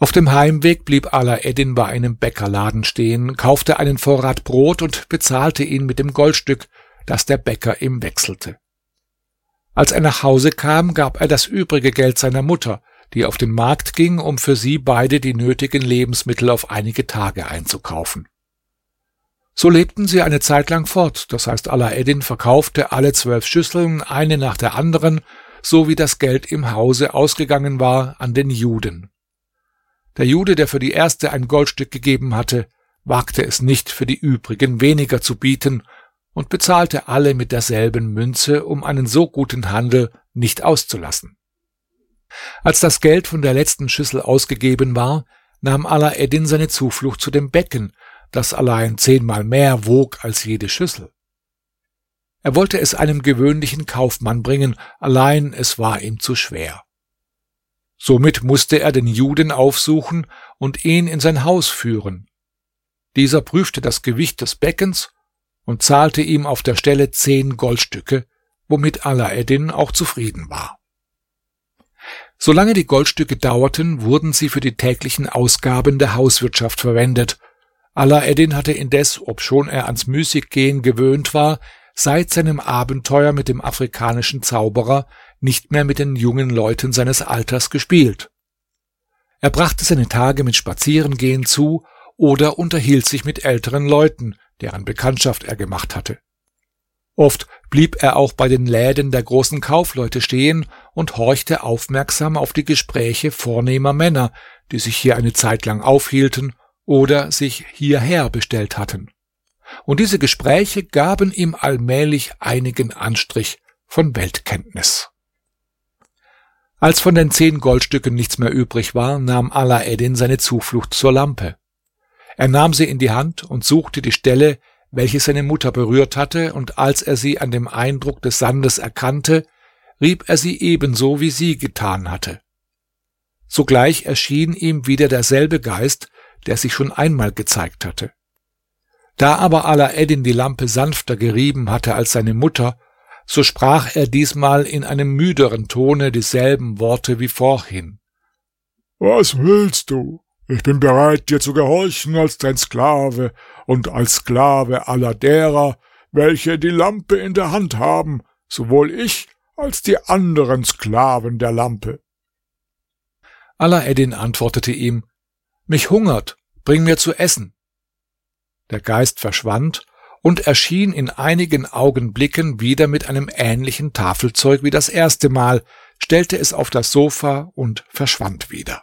Auf dem Heimweg blieb Alaeddin bei einem Bäckerladen stehen, kaufte einen Vorrat Brot und bezahlte ihn mit dem Goldstück, das der Bäcker ihm wechselte. Als er nach Hause kam, gab er das übrige Geld seiner Mutter, die auf den Markt ging, um für sie beide die nötigen Lebensmittel auf einige Tage einzukaufen. So lebten sie eine Zeit lang fort, das heißt, Alaeddin verkaufte alle 12 Schüsseln, eine nach der anderen, so wie das Geld im Hause ausgegangen war, an den Juden. Der Jude, der für die erste ein Goldstück gegeben hatte, wagte es nicht, für die übrigen weniger zu bieten und bezahlte alle mit derselben Münze, um einen so guten Handel nicht auszulassen. Als das Geld von der letzten Schüssel ausgegeben war, nahm Alaeddin seine Zuflucht zu dem Becken, das allein 10-mal mehr wog als jede Schüssel. Er wollte es einem gewöhnlichen Kaufmann bringen, allein es war ihm zu schwer. Somit musste er den Juden aufsuchen und ihn in sein Haus führen. Dieser prüfte das Gewicht des Beckens und zahlte ihm auf der Stelle 10 Goldstücke, womit Alaeddin auch zufrieden war. Solange die Goldstücke dauerten, wurden sie für die täglichen Ausgaben der Hauswirtschaft verwendet. Alaeddin hatte indes, obschon er ans Müßiggehen gewöhnt war, seit seinem Abenteuer mit dem afrikanischen Zauberer nicht mehr mit den jungen Leuten seines Alters gespielt. Er brachte seine Tage mit Spazierengehen zu oder unterhielt sich mit älteren Leuten, deren Bekanntschaft er gemacht hatte. Oft blieb er auch bei den Läden der großen Kaufleute stehen und horchte aufmerksam auf die Gespräche vornehmer Männer, die sich hier eine Zeit lang aufhielten oder sich hierher bestellt hatten. Und diese Gespräche gaben ihm allmählich einigen Anstrich von Weltkenntnis. Als von den 10 Goldstücken nichts mehr übrig war, nahm Alaeddin seine Zuflucht zur Lampe. Er nahm sie in die Hand und suchte die Stelle, welche seine Mutter berührt hatte, und als er sie an dem Eindruck des Sandes erkannte, rieb er sie ebenso, wie sie getan hatte. Sogleich erschien ihm wieder derselbe Geist, der sich schon einmal gezeigt hatte. Da aber Alaeddin die Lampe sanfter gerieben hatte als seine Mutter, so sprach er diesmal in einem müderen Tone dieselben Worte wie vorhin. »Was willst du? Ich bin bereit, dir zu gehorchen als dein Sklave und als Sklave aller derer, welche die Lampe in der Hand haben, sowohl ich als die anderen Sklaven der Lampe.« Alaeddin antwortete ihm, »Mich hungert, bring mir zu essen.« Der Geist verschwand und erschien in einigen Augenblicken wieder mit einem ähnlichen Tafelzeug wie das erste Mal, stellte es auf das Sofa und verschwand wieder.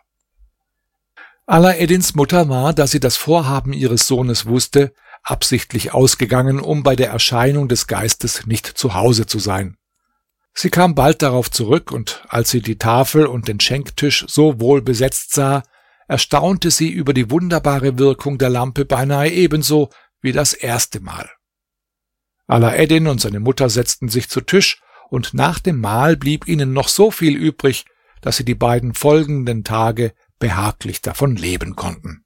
Alaeddins Mutter war, da sie das Vorhaben ihres Sohnes wusste, absichtlich ausgegangen, um bei der Erscheinung des Geistes nicht zu Hause zu sein. Sie kam bald darauf zurück, und als sie die Tafel und den Schenktisch so wohl besetzt sah, erstaunte sie über die wunderbare Wirkung der Lampe beinahe ebenso wie das erste Mal. Alaeddin und seine Mutter setzten sich zu Tisch, und nach dem Mahl blieb ihnen noch so viel übrig, dass sie die beiden folgenden Tage behaglich davon leben konnten.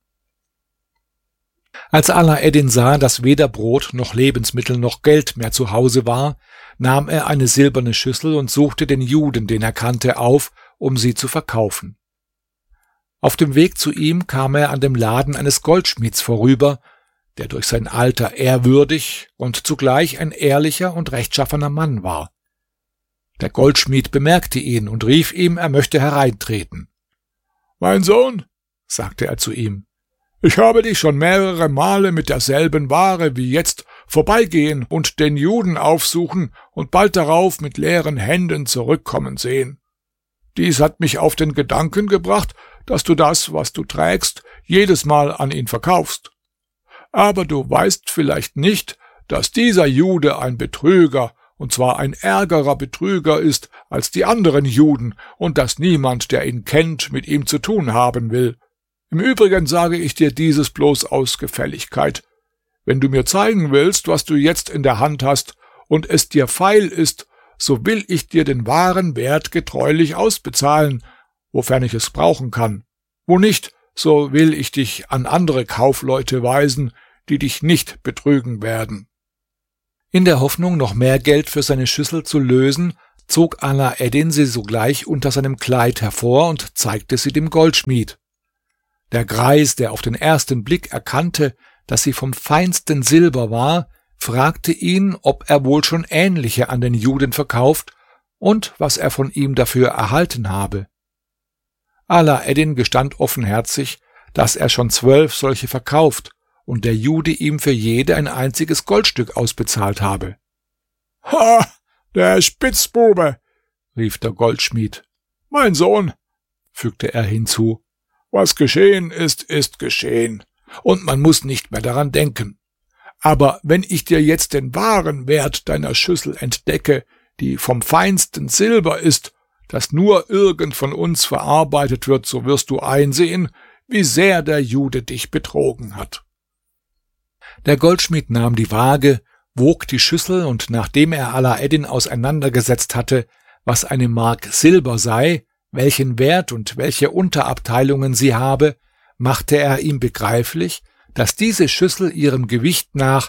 Als Alaeddin sah, dass weder Brot noch Lebensmittel noch Geld mehr zu Hause war, nahm er eine silberne Schüssel und suchte den Juden, den er kannte, auf, um sie zu verkaufen. Auf dem Weg zu ihm kam er an dem Laden eines Goldschmieds vorüber, der durch sein Alter ehrwürdig und zugleich ein ehrlicher und rechtschaffener Mann war. Der Goldschmied bemerkte ihn und rief ihm, er möchte hereintreten. »Mein Sohn«, sagte er zu ihm, »ich habe dich schon mehrere Male mit derselben Ware wie jetzt vorbeigehen und den Juden aufsuchen und bald darauf mit leeren Händen zurückkommen sehen. Dies hat mich auf den Gedanken gebracht, dass du das, was du trägst, jedes Mal an ihn verkaufst. Aber du weißt vielleicht nicht, dass dieser Jude ein Betrüger, und zwar ein ärgerer Betrüger ist als die anderen Juden, und dass niemand, der ihn kennt, mit ihm zu tun haben will. Im Übrigen sage ich dir dieses bloß aus Gefälligkeit. Wenn du mir zeigen willst, was du jetzt in der Hand hast, und es dir feil ist, so will ich dir den wahren Wert getreulich ausbezahlen, wofern ich es brauchen kann. Wo nicht, so will ich dich an andere Kaufleute weisen, die dich nicht betrügen werden.« In der Hoffnung, noch mehr Geld für seine Schüssel zu lösen, zog Alaeddin sie sogleich unter seinem Kleid hervor und zeigte sie dem Goldschmied. Der Greis, der auf den ersten Blick erkannte, dass sie vom feinsten Silber war, fragte ihn, ob er wohl schon ähnliche an den Juden verkauft und was er von ihm dafür erhalten habe. Ala Eddin gestand offenherzig, dass er schon 12 solche verkauft und der Jude ihm für jede ein einziges Goldstück ausbezahlt habe. »Ha, der Spitzbube«, rief der Goldschmied. »Mein Sohn«, fügte er hinzu, »was geschehen ist, ist geschehen, und man muss nicht mehr daran denken. Aber wenn ich dir jetzt den wahren Wert deiner Schüssel entdecke, die vom feinsten Silber ist, das nur irgend von uns verarbeitet wird, so wirst du einsehen, wie sehr der Jude dich betrogen hat.« Der Goldschmied nahm die Waage, wog die Schüssel, und nachdem er Ala Eddin auseinandergesetzt hatte, was eine Mark Silber sei, welchen Wert und welche Unterabteilungen sie habe, machte er ihm begreiflich, dass diese Schüssel ihrem Gewicht nach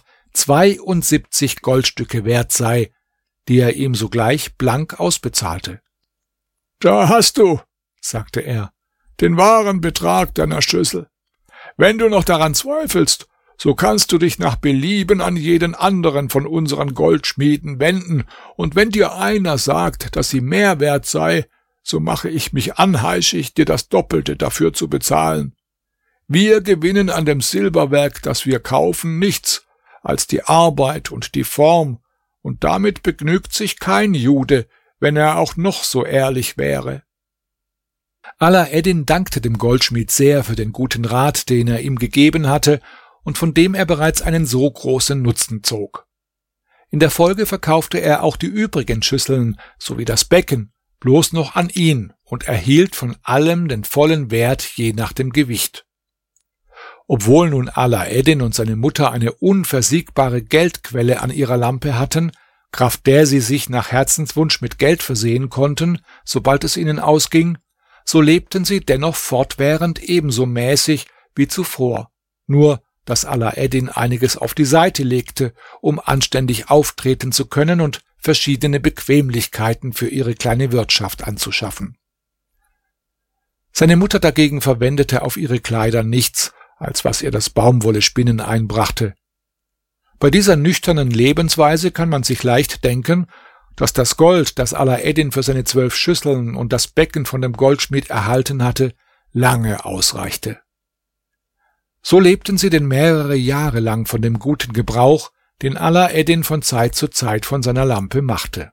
72 Goldstücke wert sei, die er ihm sogleich blank ausbezahlte. »Da hast du«, sagte er, »den wahren Betrag deiner Schüssel. Wenn du noch daran zweifelst, so kannst du dich nach Belieben an jeden anderen von unseren Goldschmieden wenden, und wenn dir einer sagt, dass sie mehr wert sei, so mache ich mich anheischig, dir das Doppelte dafür zu bezahlen. Wir gewinnen an dem Silberwerk, das wir kaufen, nichts als die Arbeit und die Form, und damit begnügt sich kein Jude, wenn er auch noch so ehrlich wäre.« Ala Eddin dankte dem Goldschmied sehr für den guten Rat, den er ihm gegeben hatte und von dem er bereits einen so großen Nutzen zog. In der Folge verkaufte er auch die übrigen Schüsseln sowie das Becken bloß noch an ihn und erhielt von allem den vollen Wert je nach dem Gewicht. Obwohl nun Ala Eddin und seine Mutter eine unversiegbare Geldquelle an ihrer Lampe hatten, kraft der sie sich nach Herzenswunsch mit Geld versehen konnten, sobald es ihnen ausging, so lebten sie dennoch fortwährend ebenso mäßig wie zuvor, nur dass Ala Eddin einiges auf die Seite legte, um anständig auftreten zu können und verschiedene Bequemlichkeiten für ihre kleine Wirtschaft anzuschaffen. Seine Mutter dagegen verwendete auf ihre Kleider nichts, als was ihr das Baumwollespinnen einbrachte. Bei dieser nüchternen Lebensweise kann man sich leicht denken, dass das Gold, das Ala Eddin für seine 12 Schüsseln und das Becken von dem Goldschmied erhalten hatte, lange ausreichte. So lebten sie denn mehrere Jahre lang von dem guten Gebrauch, den Ala Eddin von Zeit zu Zeit von seiner Lampe machte.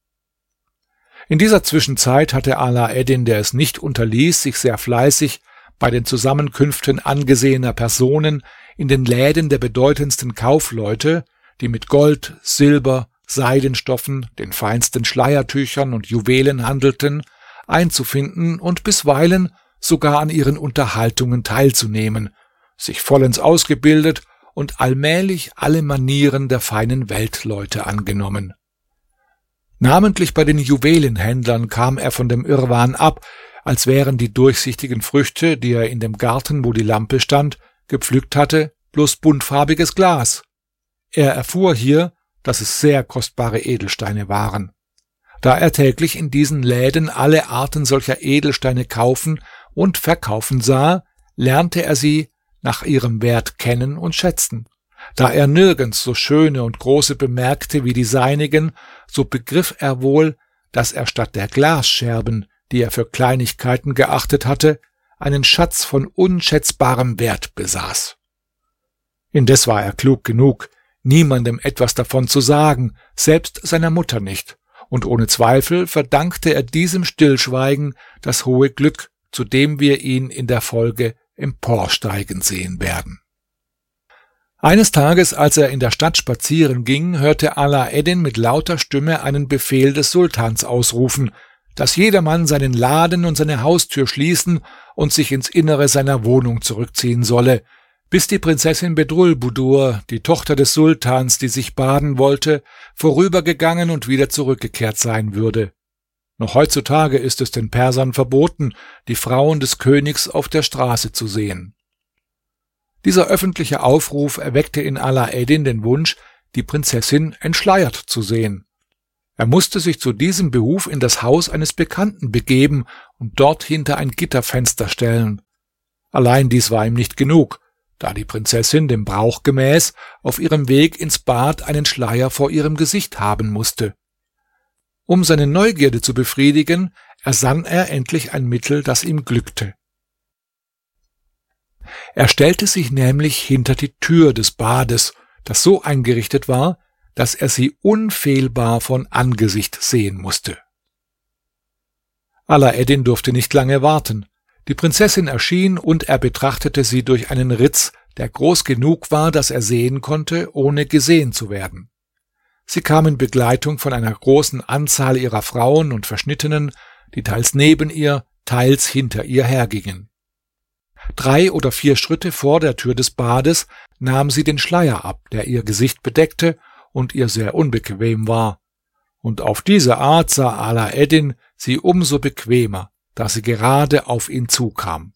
In dieser Zwischenzeit hatte Ala Eddin, der es nicht unterließ, sich sehr fleißig bei den Zusammenkünften angesehener Personen in den Läden der bedeutendsten Kaufleute, die mit Gold, Silber, Seidenstoffen, den feinsten Schleiertüchern und Juwelen handelten, einzufinden und bisweilen sogar an ihren Unterhaltungen teilzunehmen, sich vollends ausgebildet und allmählich alle Manieren der feinen Weltleute angenommen. Namentlich bei den Juwelenhändlern kam er von dem Irrwahn ab, als wären die durchsichtigen Früchte, die er in dem Garten, wo die Lampe stand, gepflückt hatte, bloß buntfarbiges Glas. Er erfuhr hier, dass es sehr kostbare Edelsteine waren. Da er täglich in diesen Läden alle Arten solcher Edelsteine kaufen und verkaufen sah, lernte er sie nach ihrem Wert kennen und schätzen. Da er nirgends so schöne und große bemerkte wie die seinigen, so begriff er wohl, dass er statt der Glasscherben, die er für Kleinigkeiten geachtet hatte, einen Schatz von unschätzbarem Wert besaß. Indes war er klug genug, niemandem etwas davon zu sagen, selbst seiner Mutter nicht, und ohne Zweifel verdankte er diesem Stillschweigen das hohe Glück, zu dem wir ihn in der Folge emporsteigen sehen werden. Eines Tages, als er in der Stadt spazieren ging, hörte Ala Eddin mit lauter Stimme einen Befehl des Sultans ausrufen, dass jedermann seinen Laden und seine Haustür schließen und sich ins Innere seiner Wohnung zurückziehen solle, bis die Prinzessin Bedrulbudur, die Tochter des Sultans, die sich baden wollte, vorübergegangen und wieder zurückgekehrt sein würde. Noch heutzutage ist es den Persern verboten, die Frauen des Königs auf der Straße zu sehen. Dieser öffentliche Aufruf erweckte in Ala Eddin den Wunsch, die Prinzessin entschleiert zu sehen. Er musste sich zu diesem Behuf in das Haus eines Bekannten begeben und dort hinter ein Gitterfenster stellen. Allein dies war ihm nicht genug, da die Prinzessin dem Brauch gemäß auf ihrem Weg ins Bad einen Schleier vor ihrem Gesicht haben musste. Um seine Neugierde zu befriedigen, ersann er endlich ein Mittel, das ihm glückte. Er stellte sich nämlich hinter die Tür des Bades, das so eingerichtet war, dass er sie unfehlbar von Angesicht sehen musste. Alaeddin durfte nicht lange warten. Die Prinzessin erschien und er betrachtete sie durch einen Ritz, der groß genug war, dass er sehen konnte, ohne gesehen zu werden. Sie kam in Begleitung von einer großen Anzahl ihrer Frauen und Verschnittenen, die teils neben ihr, teils hinter ihr hergingen. 3 oder 4 Schritte vor der Tür des Bades nahm sie den Schleier ab, der ihr Gesicht bedeckte und ihr sehr unbequem war. Und auf diese Art sah Alaeddin sie umso bequemer, da sie gerade auf ihn zukam.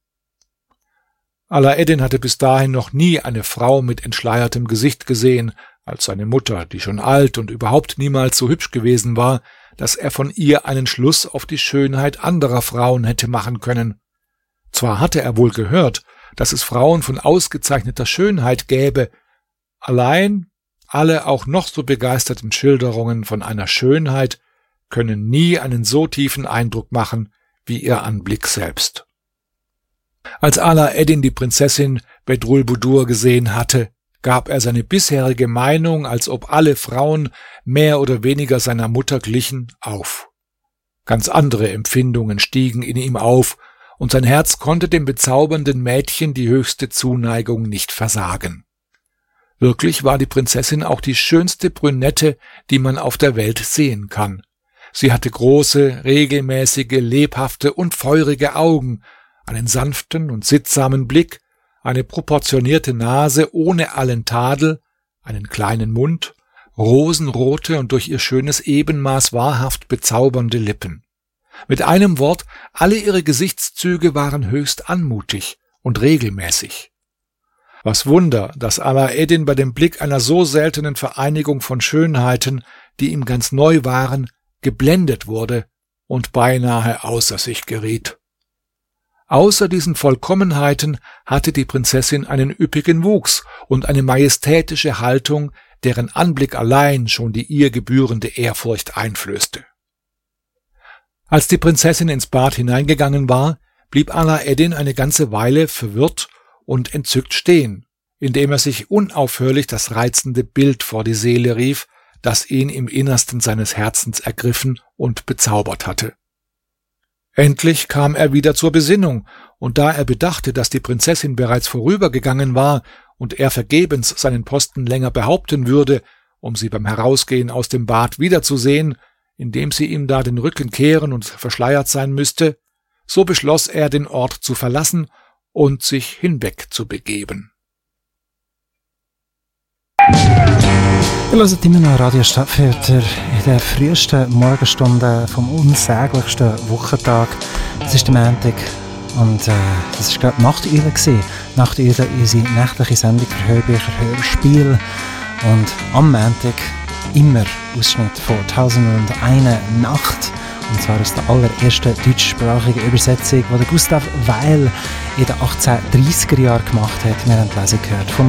Alaeddin hatte bis dahin noch nie eine Frau mit entschleiertem Gesicht gesehen, als seine Mutter, die schon alt und überhaupt niemals so hübsch gewesen war, dass er von ihr einen Schluss auf die Schönheit anderer Frauen hätte machen können. Zwar hatte er wohl gehört, dass es Frauen von ausgezeichneter Schönheit gäbe, allein alle auch noch so begeisterten Schilderungen von einer Schönheit können nie einen so tiefen Eindruck machen wie ihr Anblick selbst. Als Alaeddin die Prinzessin Bedrulbudur gesehen hatte, gab er seine bisherige Meinung, als ob alle Frauen mehr oder weniger seiner Mutter glichen, auf. Ganz andere Empfindungen stiegen in ihm auf, und sein Herz konnte dem bezaubernden Mädchen die höchste Zuneigung nicht versagen. Wirklich war die Prinzessin auch die schönste Brünette, die man auf der Welt sehen kann. Sie hatte große, regelmäßige, lebhafte und feurige Augen, einen sanften und sittsamen Blick, eine proportionierte Nase ohne allen Tadel, einen kleinen Mund, rosenrote und durch ihr schönes Ebenmaß wahrhaft bezaubernde Lippen. Mit einem Wort, alle ihre Gesichtszüge waren höchst anmutig und regelmäßig. Was Wunder, dass Alaeddin bei dem Blick einer so seltenen Vereinigung von Schönheiten, die ihm ganz neu waren, geblendet wurde und beinahe außer sich geriet. Außer diesen Vollkommenheiten hatte die Prinzessin einen üppigen Wuchs und eine majestätische Haltung, deren Anblick allein schon die ihr gebührende Ehrfurcht einflößte. Als die Prinzessin ins Bad hineingegangen war, blieb Alaeddin eine ganze Weile verwirrt und entzückt stehen, indem er sich unaufhörlich das reizende Bild vor die Seele rief, das ihn im Innersten seines Herzens ergriffen und bezaubert hatte. Endlich kam er wieder zur Besinnung, und da er bedachte, dass die Prinzessin bereits vorübergegangen war und er vergebens seinen Posten länger behaupten würde, um sie beim Herausgehen aus dem Bad wiederzusehen, indem sie ihm da den Rücken kehren und verschleiert sein müsste, so beschloss er, den Ort zu verlassen und sich hinwegzubegeben. Ihr hört immer noch Radio Stadtfilter in der frühesten Morgenstunde vom unsäglichsten Wochentag. Es ist der Montag und das war gerade Nachteule. Nachteule, unsere nächtliche Sendung für Hörbücher, Hörspiel. Und am Montag immer Ausschnitt von 1001 Nacht. Und zwar aus der allerersten deutschsprachigen Übersetzung, die Gustav Weil in den 1830er Jahren gemacht hat. Wir haben die Lesung gehört von